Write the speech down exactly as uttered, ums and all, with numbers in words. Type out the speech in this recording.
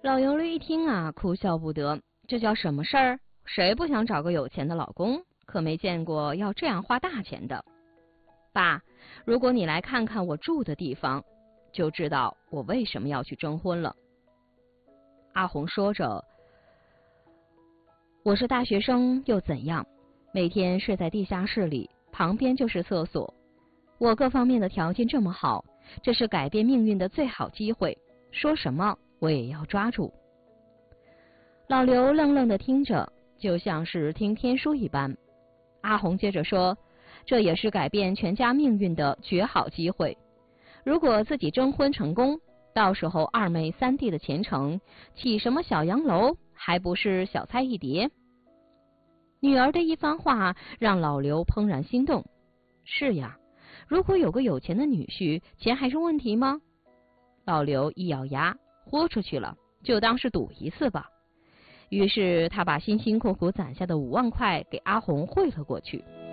老油驴一听啊，哭笑不得，这叫什么事儿？谁不想找个有钱的老公？可没见过要这样花大钱的。爸，如果你来看看我住的地方，就知道我为什么要去征婚了。阿红说着，我是大学生又怎样？每天睡在地下室里，旁边就是厕所。我各方面的条件这么好，这是改变命运的最好机会，说什么我也要抓住。老刘愣愣地听着，就像是听天书一般。阿红接着说，这也是改变全家命运的绝好机会。如果自己征婚成功，到时候二妹三弟的前程，起什么小洋楼还不是小菜一碟。女儿的一番话让老刘怦然心动。是呀，如果有个有钱的女婿，钱还是问题吗？老刘一咬牙，豁出去了，就当是赌一次吧。于是他把辛辛苦苦攒下的五万块给阿红汇了过去。